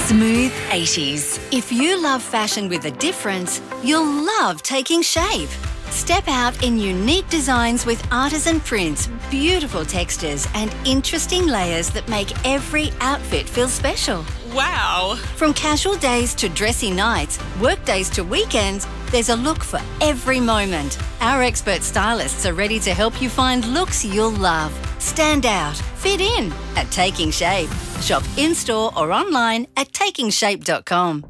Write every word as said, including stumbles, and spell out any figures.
Smooth eighties. If you love fashion with a difference, you'll love Taking Shape. Step out in unique designs with artisan prints, beautiful textures and interesting layers that make every outfit feel special. Wow! From casual days to dressy nights, work days to weekends, there's a look for every moment. Our expert stylists are ready to help you find looks you'll love. Stand out, fit in at Taking Shape. Shop in-store or online at taking shape dot com.